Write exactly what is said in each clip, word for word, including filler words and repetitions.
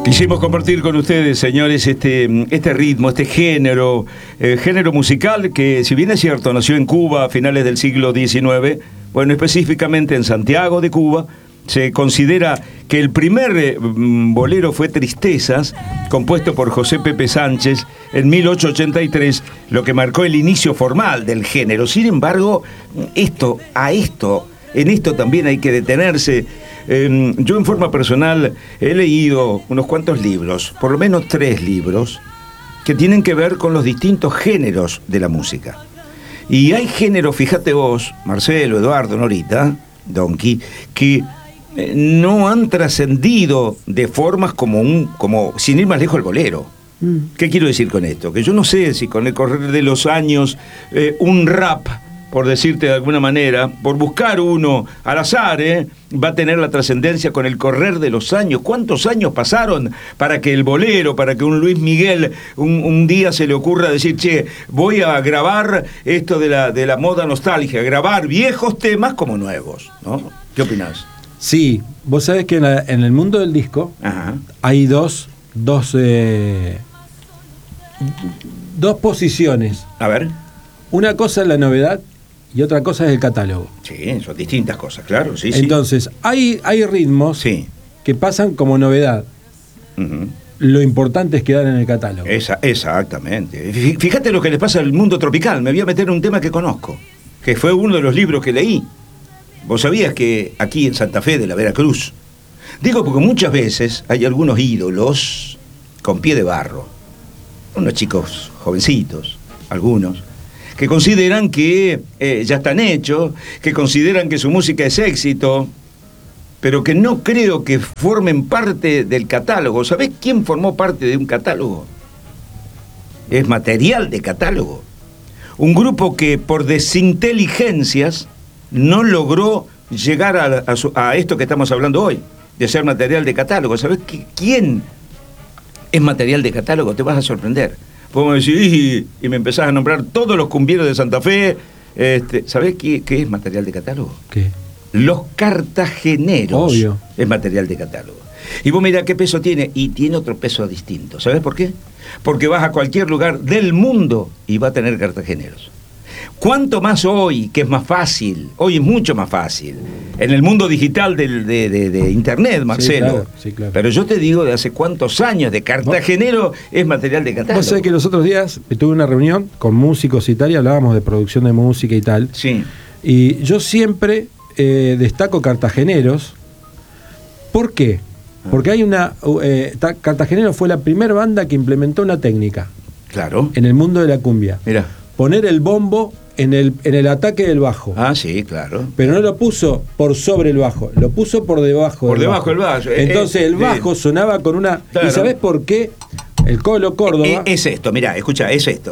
Quisimos compartir con ustedes, señores, este, este ritmo, este género, eh, género musical que, si bien es cierto, nació en Cuba a finales del siglo diecinueve, bueno, específicamente en Santiago de Cuba, se considera que el primer eh, bolero fue Tristezas, compuesto por José Pepe Sánchez en mil ochocientos ochenta y tres, lo que marcó el inicio formal del género. Sin embargo, esto, a esto, en esto también hay que detenerse. Eh, yo en forma personal he leído unos cuantos libros, por lo menos tres libros, que tienen que ver con los distintos géneros de la música. Y hay géneros, fíjate vos, Marcelo, Eduardo, Norita, Donkey, que eh, no han trascendido de formas como, un, como, sin ir más lejos, el bolero. Mm. ¿Qué quiero decir con esto? Que yo no sé si con el correr de los años eh, un rap, por decirte de alguna manera, por buscar uno al azar, ¿eh? va a tener la trascendencia con el correr de los años. ¿Cuántos años pasaron para que el bolero, para que un Luis Miguel un, un día se le ocurra decir, che, voy a grabar esto de la, de la moda nostalgia, grabar viejos temas como nuevos, ¿no? ¿Qué opinás? Sí, vos sabés que en, la, en el mundo del disco Ajá. hay dos, dos, eh, dos posiciones. A ver. Una cosa es la novedad y otra cosa es el catálogo. Sí, son distintas cosas, claro, sí, Entonces, sí. hay, hay ritmos sí. que pasan como novedad. Uh-huh. Lo importante es quedar en el catálogo. Esa, exactamente. Fíjate lo que le pasa al mundo tropical. Me voy a meter en un tema que conozco, que fue uno de los libros que leí. Vos sabías que aquí en Santa Fe de la Veracruz, digo porque muchas veces hay algunos ídolos con pie de barro, unos chicos jovencitos, algunos, que consideran que eh, ya están hechos, que consideran que su música es éxito, pero que no creo que formen parte del catálogo. ¿Sabés quién formó parte de un catálogo? Es material de catálogo. Un grupo que por desinteligencias no logró llegar a, a, su, a esto que estamos hablando hoy, de ser material de catálogo. ¿Sabés qué, quién es material de catálogo? Te vas a sorprender. Podemos decir, y, y me empezás a nombrar todos los cumbieros de Santa Fe. Este, ¿Sabés qué, qué es material de catálogo? ¿Qué? Los cartageneros. Obvio. Es material de catálogo. Y vos mirá qué peso tiene, y tiene otro peso distinto. ¿Sabés por qué? Porque vas a cualquier lugar del mundo y va a tener cartageneros. ¿Cuánto más hoy, que es más fácil? Hoy es mucho más fácil. En el mundo digital del, de, de, de internet, Marcelo. Sí, claro, sí, claro. Pero yo te digo de hace cuántos años de cartagenero es material de catálogo. Vos sabés que los otros días tuve una reunión con músicos y tal, y hablábamos de producción de música y tal. Sí. Y yo siempre eh, destaco cartageneros. ¿Por qué? Porque hay una... Eh, Cartagenero fue la primera banda que implementó una técnica. Claro. En el mundo de la cumbia. Mira. Poner el bombo en el, en el ataque del bajo. Ah, sí, claro. Pero no lo puso por sobre el bajo, lo puso por debajo por del debajo bajo. del bajo. Entonces eh, el bajo eh, sonaba con una... Claro. ¿Y sabés por qué? El Colo Córdoba... Eh, es esto, mirá, escuchá, es esto.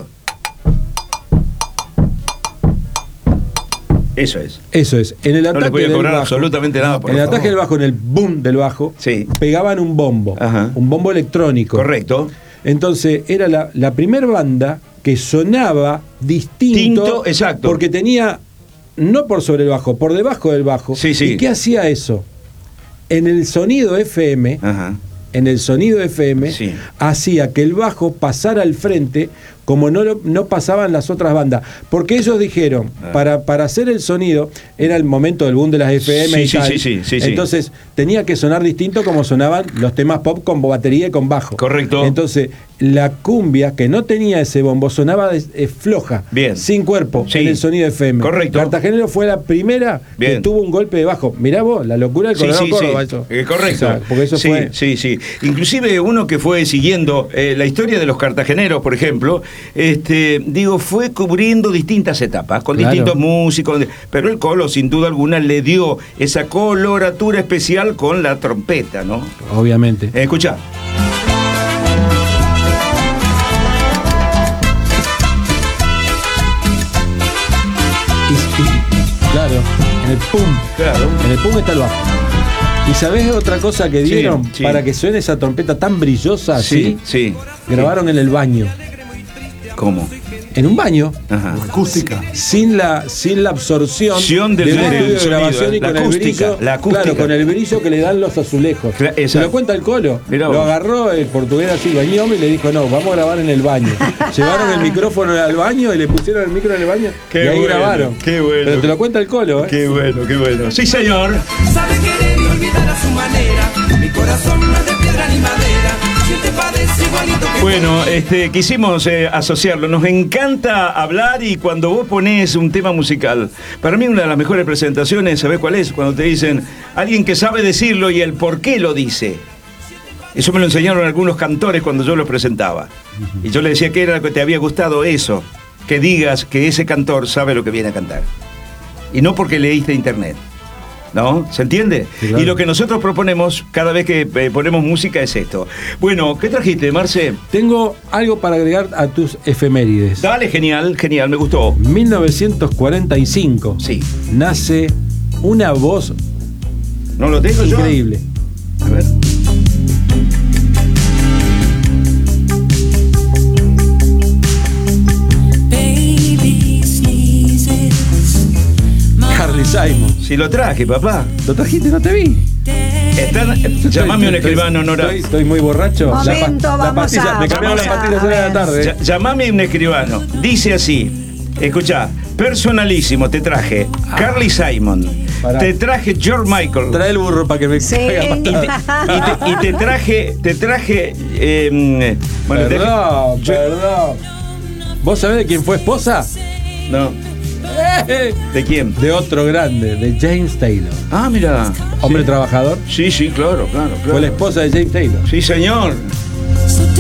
Eso es. Eso es. En el ataque no le podía del cobrar bajo, absolutamente nada por En el favor. ataque del bajo, en el boom del bajo, sí. pegaban un bombo. Ajá. Un bombo electrónico. Correcto. Entonces era la, la primera banda que sonaba distinto. Tinto, exacto. Porque tenía, no por sobre el bajo, por debajo del bajo. Sí, sí. ¿Y qué hacía eso? En el sonido F M, Ajá. en el sonido F M, sí. hacía que el bajo pasara al frente como no, lo, no pasaban las otras bandas. Porque ellos dijeron, ah. para, para hacer el sonido, era el momento del boom de las F M sí, y sí, tal. Sí, sí, sí, Entonces, sí. tenía que sonar distinto como sonaban los temas pop con batería y con bajo. Correcto. Entonces, la cumbia, que no tenía ese bombo, sonaba de, eh, floja, bien. sin cuerpo, sí. en el sonido F M. Correcto. Cartagenero fue la primera bien. que tuvo un golpe de bajo. Mirá vos, la locura del Colorado sí, sí, Córdoba. Sí. Eso. Eh, correcto. O sea, porque eso sí, fue... sí, sí. Inclusive uno que fue siguiendo eh, la historia de los cartageneros, por ejemplo, este, digo, fue cubriendo distintas etapas, con claro. distintos músicos, pero el Colo, sin duda alguna, le dio esa coloratura especial con la trompeta, ¿no? Obviamente. Eh, escuchá. Y, y, claro, en el pum, claro. en el pum está el bajo. ¿Y sabés otra cosa que dieron sí, sí. para que suene esa trompeta tan brillosa así? Sí, sí. Grabaron sí. en el baño. ¿Cómo? en un baño. Ajá. Acústica. Sin la, sin la absorción Acción del- de un del estudio de sonido, grabación y la con acústica, el brillo, la acústica. claro, con el brillo que le dan los azulejos. Cla- Se exacto. lo cuenta el Colo. Mirá Lo vos. agarró el portugués así, bañó y le dijo, no, vamos a grabar en el baño. Llevaron el micrófono al baño y le pusieron el micro en el baño Qué y ahí bueno, grabaron. qué bueno. Pero te lo cuenta el Colo, ¿eh? Qué bueno, qué bueno. Sí, señor. Sabe querer y olvidar a su manera. Mi corazón no es de piedra ni madera. Siente padece igualito que Bueno, este, quisimos eh, asociarlo. Nos encanta hablar y cuando vos ponés un tema musical, para mí una de las mejores presentaciones, ¿sabés cuál es? Cuando te dicen alguien que sabe decirlo y el por qué lo dice. Eso me lo enseñaron algunos cantores cuando yo los presentaba. Y yo le decía que era lo que te había gustado eso, que digas que ese cantor sabe lo que viene a cantar. Y no porque leíste internet. ¿No? ¿Se entiende? Sí, claro. Y lo que nosotros proponemos cada vez que eh, ponemos música es esto. Bueno, ¿qué trajiste, Marce? Tengo algo para agregar a tus efemérides. Dale, genial, genial, me gustó. mil novecientos cuarenta y cinco Sí. nace una voz ¿No lo tengo yo? increíble. A ver. baby sneezes. Carly Simon. Si lo traje, papá. ¿Lo trajiste? No te vi. Están, llamame a un escribano, Nora. Estoy, estoy muy borracho. Momento, la, pa- la vamos pastilla, a- me cambiaron vamos la a- pastilla a las a seis de la ver. tarde. Ya- llamame a un escribano. Dice así. Escuchá, personalísimo, te traje Carly Simon. Pará. Te traje George Michael. Trae el burro para que me Sí. caiga Y te, patada. y te- y te traje, te traje. eh, bueno, te- Perdón, yo- perdón. ¿Vos sabés de quién fue esposa? No. ¿De quién? De otro grande, de James Taylor. Ah, mira. Hombre Sí. trabajador. Sí, sí, claro, claro, claro. Fue la esposa de James Taylor. Sí, señor.